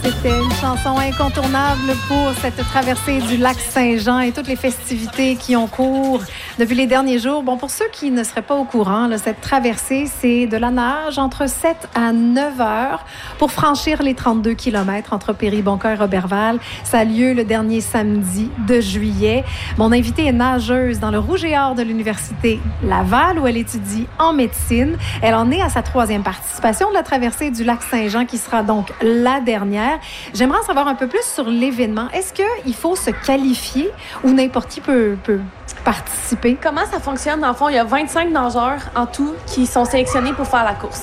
c'était une chanson incontournable pour cette traversée du lac Saint-Jean et toutes les festivités qui ont cours depuis les derniers jours. Bon, pour ceux qui ne seraient pas au courant, là, cette traversée, c'est de la nage entre 7 à 9 heures pour franchir les 32 km entre Péribonka et Roberval. Ça a lieu le dernier samedi de juillet. Mon invitée est nageuse dans le Rouge et Or de l'Université Laval où elle étudie en médecine. Elle en est à sa 3e participation de la traversée du lac Saint-Jean qui sera donc la dernière. J'aimerais en savoir un peu plus sur l'événement. Est-ce qu'il faut se qualifier ou n'importe qui peut participer? Comment ça fonctionne? Dans le fond, il y a 25 nageurs en tout qui sont sélectionnés pour faire la course.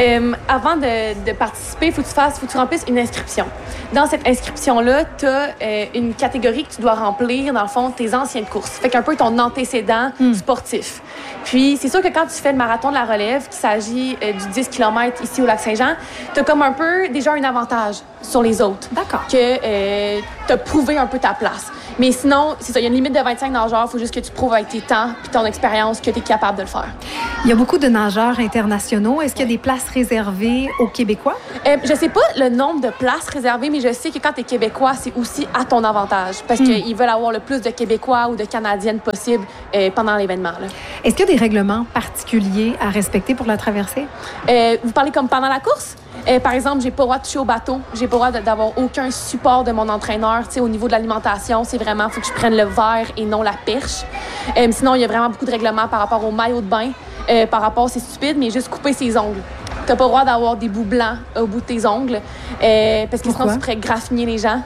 Avant de participer, il faut que tu remplisses une inscription. Dans cette inscription-là, tu as une catégorie que tu dois remplir, dans le fond, tes anciennes courses. Fait qu'un peu ton antécédent sportif. Puis, c'est sûr que quand tu fais le marathon de la relève, qu'il s'agit du 10 km ici au lac Saint-Jean, tu as comme un peu déjà un avantage sur les autres. D'accord. Que tu as prouvé un peu ta place. Mais sinon, c'est ça, il y a une limite de 25 nageurs. Il faut juste que tu prouves avec tes temps puis ton expérience que tu es capable de le faire. Il y a beaucoup de nageurs internationaux. Est-ce qu'il y a des places réservées aux Québécois? Je sais pas le nombre de places réservées, mais je sais que quand tu es Québécois, c'est aussi à ton avantage parce qu'ils veulent avoir le plus de Québécois ou de Canadiennes possible pendant l'événement. Là. Est-ce qu'il y a des règlements particuliers à respecter pour la traversée? Vous parlez comme pendant la course? Par exemple, j'ai pas le droit de toucher au bateau. J'ai pas le droit d'avoir aucun support de mon entraîneur. Tu sais, au niveau de l'alimentation, c'est vraiment, faut que je prenne le verre et non la perche. Sinon, il y a vraiment beaucoup de règlements par rapport au maillot de bain. Par rapport, c'est stupide, mais juste couper ses ongles. T'as pas le droit d'avoir des bouts blancs au bout de tes ongles. Parce que sinon, tu pourrais graffiner les gens.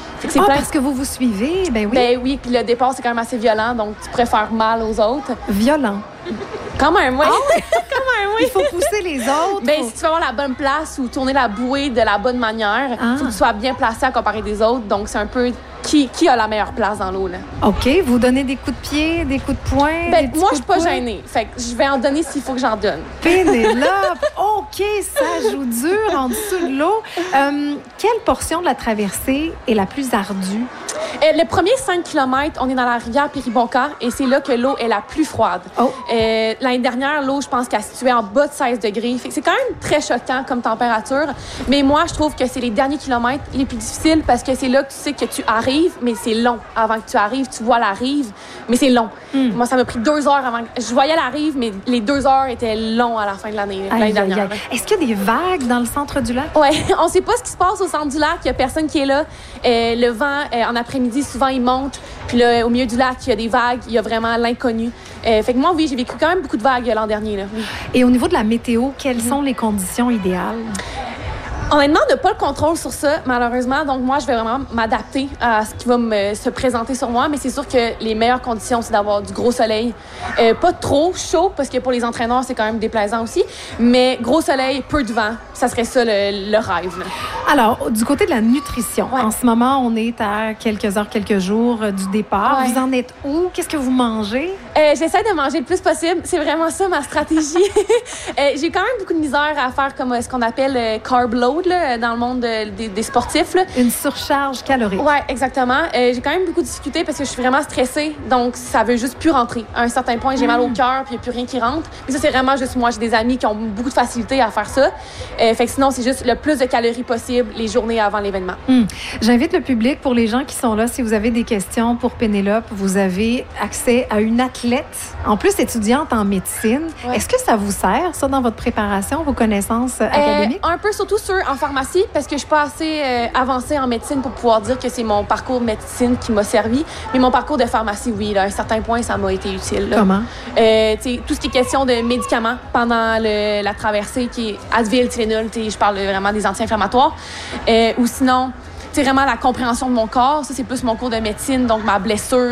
Parce que vous suivez? Ben oui. Ben oui, puis le départ, c'est quand même assez violent, donc tu pourrais faire mal aux autres. Violent? Quand même, oui. Ah oui? Quand même, oui. Il faut pousser les autres. Ben, si tu veux avoir la bonne place ou tourner la bouée de la bonne manière, il faut que tu sois bien placé à comparer des autres. Donc, c'est un peu qui a la meilleure place dans l'eau, là. OK. Vous donnez des coups de pied, des coups de poing? Ben, moi, je suis pas gênée. Fait que je vais en donner s'il faut que j'en donne. Pénélope! OK, ça joue dur en dessous de l'eau. Quelle portion de la traversée est la plus ardue? Le premier 5 km, on est dans la rivière Péribonka et c'est là que l'eau est la plus froide. Oh. L'année dernière, l'eau, je pense qu'elle se situait en bas de 16 degrés. Fait que c'est quand même très choquant comme température. Mais moi, je trouve que c'est les derniers kilomètres les plus difficiles parce que c'est là que tu sais que tu arrives, mais c'est long. Avant que tu arrives, tu vois la rive, mais c'est long. Moi, ça m'a pris 2 heures avant. Je voyais la rive, mais les 2 heures étaient longs à la fin de l'année dernière. Est-ce qu'il y a des vagues dans le centre du lac? Oui, on ne sait pas ce qui se passe au centre du lac. Il n'y a personne qui est là. Le vent, en après-midi, souvent, il monte. Puis là, au milieu du lac, il y a des vagues. Il y a vraiment l'inconnu. Fait que moi, oui, j'ai vécu quand même beaucoup de vagues l'an dernier. Là. Oui. Et au niveau de la météo, quelles sont les conditions idéales? Honnêtement, on n'a pas le contrôle sur ça, malheureusement. Donc, moi, je vais vraiment m'adapter à ce qui va se présenter sur moi. Mais c'est sûr que les meilleures conditions, c'est d'avoir du gros soleil. Pas trop chaud, parce que pour les entraîneurs, c'est quand même déplaisant aussi. Mais gros soleil, peu de vent, ça serait ça le rêve. Là. Alors, du côté de la nutrition, en ce moment, on est à quelques heures, quelques jours du départ. Vous en êtes où? Qu'est-ce que vous mangez? J'essaie de manger le plus possible. C'est vraiment ça, ma stratégie. J'ai quand même beaucoup de misère à faire comme ce qu'on appelle carb load. Là, dans le monde des sportifs. Là. Une surcharge calorique. Oui, exactement. J'ai quand même beaucoup de difficultés parce que je suis vraiment stressée. Donc, ça veut juste plus rentrer. À un certain point, j'ai mal au cœur puis il n'y a plus rien qui rentre. Mais ça, c'est vraiment juste moi. J'ai des amis qui ont beaucoup de facilité à faire ça. Fait que sinon, c'est juste le plus de calories possible les journées avant l'événement. J'invite le public, pour les gens qui sont là, si vous avez des questions pour Pénélope, vous avez accès à une athlète, en plus étudiante en médecine. Ouais. Est-ce que ça vous sert, ça, dans votre préparation, vos connaissances académiques? Un peu, surtout en pharmacie, parce que je suis pas assez avancée en médecine pour pouvoir dire que c'est mon parcours médecine qui m'a servi. Mais mon parcours de pharmacie, oui, là, à un certain point, ça m'a été utile. Là. Comment? Tout ce qui est question de médicaments pendant la traversée, qui est Advil, Tylenol, je parle vraiment des anti-inflammatoires. Ou sinon, vraiment la compréhension de mon corps, ça, c'est plus mon cours de médecine, donc ma blessure,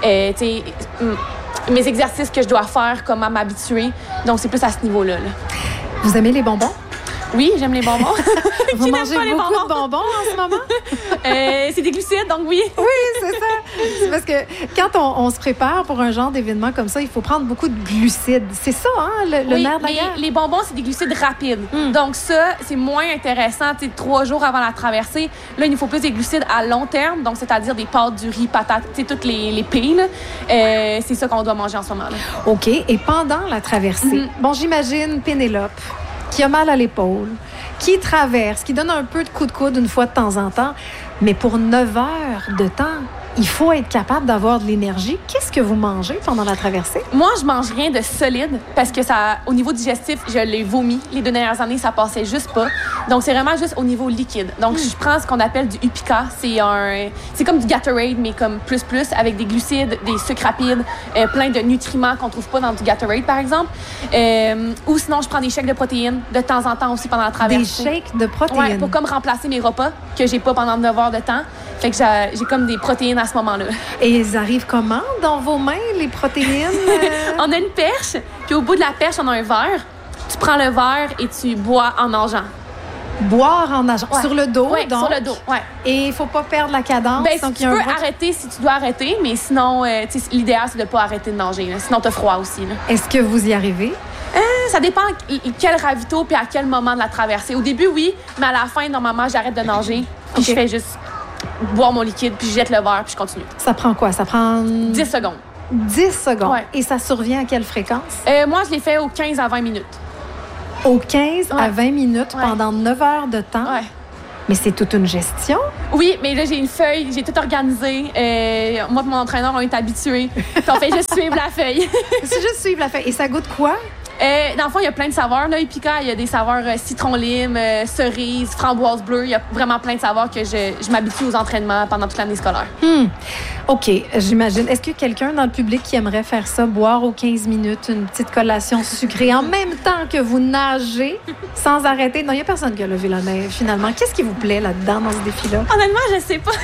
mes exercices que je dois faire, comment m'habituer. Donc, c'est plus à ce niveau-là. Là. Vous aimez les bonbons? Oui, j'aime les bonbons. Vous mangez beaucoup de bonbons en ce moment? C'est des glucides, donc oui. Oui, c'est ça. C'est parce que quand on se prépare pour un genre d'événement comme ça, il faut prendre beaucoup de glucides. C'est ça, hein, le nerf de la guerre? Les bonbons, c'est des glucides rapides. Donc ça, c'est moins intéressant, 3 jours avant la traversée. Là, il nous faut plus des glucides à long terme, donc c'est-à-dire des pâtes, du riz, patates, toutes les pilles. C'est ça qu'on doit manger en ce moment. Là. OK. Et pendant la traversée, bon, j'imagine Pénélope qui a mal à l'épaule, qui traverse, qui donne un peu de coup de coude une fois de temps en temps, mais pour 9 heures de temps, il faut être capable d'avoir de l'énergie. Qu'est-ce que vous mangez pendant la traversée? Moi, je mange rien de solide parce que au niveau digestif, je l'ai vomi. Les 2 dernières années, ça passait juste pas. Donc, c'est vraiment juste au niveau liquide. Donc, je prends ce qu'on appelle du Upica. C'est comme du Gatorade, mais comme plus, avec des glucides, des sucres rapides, plein de nutriments qu'on trouve pas dans du Gatorade, par exemple. Ou sinon, je prends des shakes de protéines de temps en temps aussi pendant la traversée. Des shakes de protéines? Oui, pour comme remplacer mes repas que j'ai pas pendant 9 heures de temps. Fait que j'ai comme des protéines à ce moment-là. Et ils arrivent comment dans vos mains, les protéines? On a une perche, puis au bout de la perche, on a un verre. Tu prends le verre et tu bois en nageant. Boire en nageant. Ouais. Sur le dos, ouais, donc? sur le dos, ouais. Et il ne faut pas perdre la cadence. Ben, donc tu peux arrêter si tu dois arrêter, mais sinon, l'idéal, c'est de ne pas arrêter de nager. Là. Sinon, tu as froid aussi. Là. Est-ce que vous y arrivez? Ça dépend quel ravito puis à quel moment de la traversée. Au début, oui, mais à la fin, normalement, j'arrête de nager. Puis je fais juste boire mon liquide, puis je jette le verre, puis je continue. Ça prend quoi? Ça prend... 10 secondes. 10 secondes. Ouais. Et ça survient à quelle fréquence? Moi, je l'ai fait aux 15 à 20 minutes. Aux 15 à 20 minutes pendant 9 heures de temps? Ouais. Mais c'est toute une gestion. Oui, mais là, j'ai une feuille, j'ai tout organisé. Moi et mon entraîneur, on est habitués. Puis on fait juste suivre la feuille. C'est juste suivre la feuille. Et ça goûte quoi? Dans le fond, il y a plein de saveurs. Là, Upica, il y a des saveurs citron-lime, cerise, framboise bleue. Il y a vraiment plein de saveurs que je m'habitue aux entraînements pendant toute l'année scolaire. OK, j'imagine. Est-ce qu'il y a quelqu'un dans le public qui aimerait faire ça, boire aux 15 minutes une petite collation sucrée en même temps que vous nagez sans arrêter? Non, il n'y a personne qui a levé la main, finalement. Qu'est-ce qui vous plaît là-dedans, dans ce défi-là? Honnêtement, je sais pas.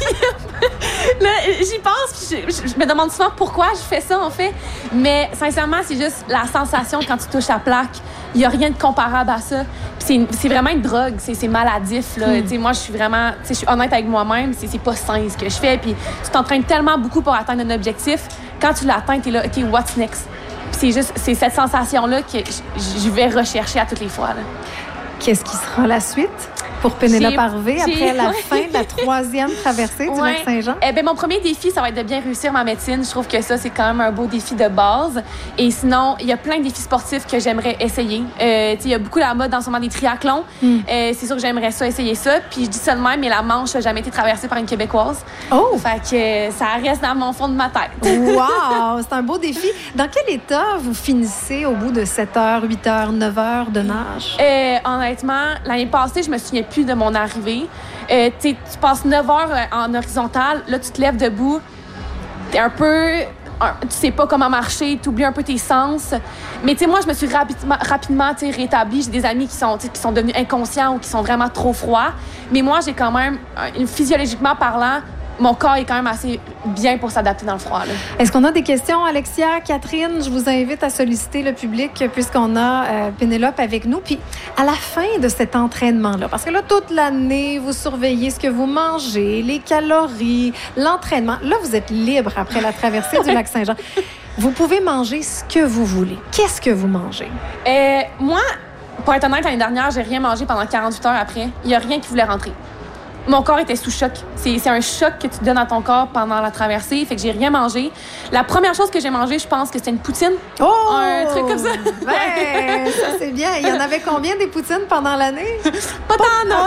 Là, j'y pense, je me demande souvent pourquoi je fais ça, en fait. Mais sincèrement, c'est juste la sensation quand tu touches la plaque. Il n'y a rien de comparable à ça. Puis c'est vraiment une drogue, c'est maladif. Là. Moi, je suis vraiment... Je suis honnête avec moi-même, c'est pas sain ce que je fais. Puis tu t'entraînes tellement beaucoup pour atteindre un objectif. Quand tu l'atteins, tu es là, OK, what's next? Puis c'est cette sensation-là que je vais rechercher à toutes les fois. Là. Qu'est-ce qui sera la suite pour Pénélope Harvey après la fin de la 3e traversée du Lac-Saint-Jean? Mon premier défi, ça va être de bien réussir ma médecine. Je trouve que ça, c'est quand même un beau défi de base. Et sinon, il y a plein de défis sportifs que j'aimerais essayer. Il y a beaucoup la mode en ce moment des triathlons. C'est sûr que j'aimerais ça, essayer ça. Puis je dis ça de même, mais la Manche n'a jamais été traversée par une Québécoise. Oh! Fait que ça reste dans mon fond de ma tête. Wow! C'est un beau défi. Dans quel état vous finissez au bout de 7 heures, 8 heures, 9 heures de nage? Honnêtement, l'année passée, je me souviens plus de mon arrivée. Tu passes 9 heures en horizontale, là, tu te lèves debout, t'es un peu... Tu sais pas comment marcher, tu oublies un peu tes sens. Mais tu sais, moi, je me suis rapidement rétablie. J'ai des amis qui sont devenus inconscients ou qui sont vraiment trop froids. Mais moi, j'ai quand même, physiologiquement parlant, mon corps est quand même assez bien pour s'adapter dans le froid. Là. Est-ce qu'on a des questions, Alexia, Catherine? Je vous invite à solliciter le public puisqu'on a Pénélope avec nous. Puis, à la fin de cet entraînement-là, parce que là, toute l'année, vous surveillez ce que vous mangez, les calories, l'entraînement. Là, vous êtes libre après la traversée du Lac-Saint-Jean. Vous pouvez manger ce que vous voulez. Qu'est-ce que vous mangez? Moi, pour être honnête, l'année dernière, j'ai rien mangé pendant 48 heures après. Il n'y a rien qui voulait rentrer. Mon corps était sous choc. C'est un choc que tu donnes à ton corps pendant la traversée. Fait que j'ai rien mangé. La première chose que j'ai mangée, je pense que c'était une poutine. Oh! Un truc comme ça. Ben, ça, c'est bien. Il y en avait combien des poutines pendant l'année? Pas tant, non.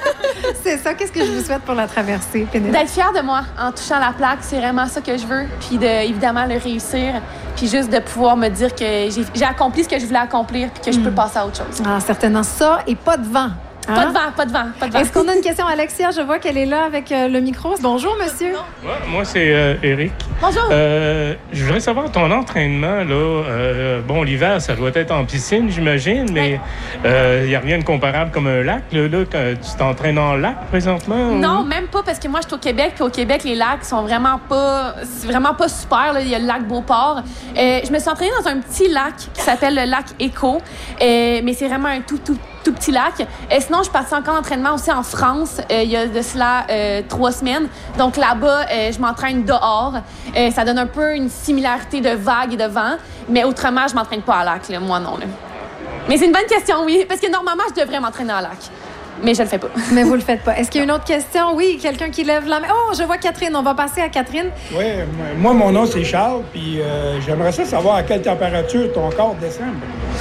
C'est ça. Qu'est-ce que je vous souhaite pour la traversée, Pénélope? D'être fière de moi en touchant la plaque. C'est vraiment ça que je veux. Puis évidemment, le réussir. Puis juste de pouvoir me dire que j'ai accompli ce que je voulais accomplir puis que je peux passer à autre chose. Ah, certainement. Ça et pas de vent. Hein? Pas de vent. Est-ce qu'on a une question, Alexia? Je vois qu'elle est là avec le micro. Bonjour, monsieur. Ouais, moi, c'est Éric. Bonjour. Je voudrais savoir ton entraînement, là. Bon, l'hiver, ça doit être en piscine, j'imagine, mais il n'y a rien de comparable comme un lac, là, quand tu t'entraînes en lac présentement? Non, même pas, parce que moi, je suis au Québec, puis au Québec, les lacs sont vraiment pas... C'est vraiment pas super, là. Il y a le lac Beauport. Je me suis entraînée dans un petit lac qui s'appelle le lac Éco, mais c'est vraiment un tout petit lac. Sinon, je suis partie encore en entraînement aussi en France, il y a de cela 3 semaines. Donc là-bas, je m'entraîne dehors. Ça donne un peu une similarité de vagues et de vent, mais autrement, je m'entraîne pas à lac, là, moi non. Là. Mais c'est une bonne question, oui, parce que normalement, je devrais m'entraîner à lac. Mais je le fais pas. Mais vous le faites pas. Est-ce qu'il y a une autre question? Oui, quelqu'un qui lève la main. Oh, je vois Catherine. On va passer à Catherine. Oui, moi, mon nom, c'est Charles, puis j'aimerais ça savoir à quelle température ton corps descend.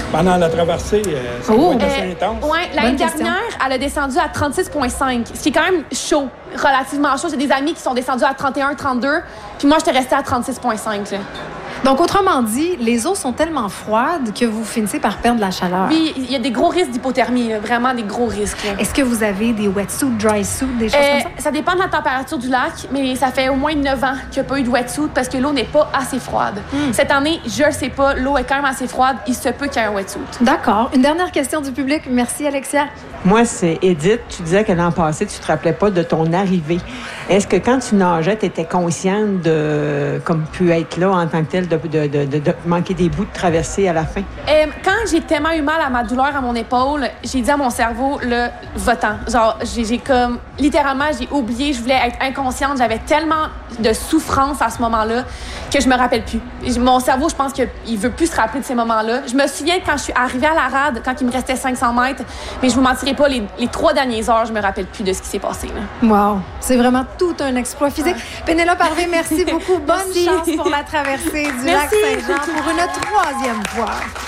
Pendant la traversée, ça doit être assez intense. Oui, l'année Bonne question. dernière, elle a descendu à 36,5, ce qui est quand même chaud, relativement chaud. J'ai des amis qui sont descendus à 31, 32, puis moi, j'étais restée à 36,5. là. Donc, autrement dit, les eaux sont tellement froides que vous finissez par perdre la chaleur. Oui, il y a des gros risques d'hypothermie, là, vraiment des gros risques. là. Est-ce que vous avez des wetsuits, dry suits, des choses comme ça? Ça dépend de la température du lac, mais ça fait au moins 9 ans qu'il n'y a pas eu de wetsuit parce que l'eau n'est pas assez froide. Cette année, je ne sais pas, l'eau est quand même assez froide. Il se peut qu'il y ait un wetsuit. D'accord. Une dernière question du public. Merci, Alexia. Moi, c'est Edith. Tu disais que l'an passé, tu ne te rappelais pas de ton arrivée. Est-ce que quand tu nageais, tu étais consciente de, comme pu être là en tant que telle, de manquer des bouts de traversée à la fin? Quand j'ai tellement eu mal à ma douleur à mon épaule, j'ai dit à mon cerveau, le votant. Genre, j'ai comme, littéralement, j'ai oublié, je voulais être inconsciente. J'avais tellement de souffrance à ce moment-là que je me rappelle plus. Mon cerveau, je pense qu'il veut plus se rappeler de ces moments-là. Je me souviens quand je suis arrivée à la rade, quand il me restait 500 mètres, mais je vous mentirai pas, les 3 dernières heures, je me rappelle plus de ce qui s'est passé. Là. Wow. C'est vraiment tout un exploit physique. Pénélope Harvey, merci beaucoup. Bonne Merci. chance pour la traversée du Merci. lac Saint-Jean pour une 3e fois.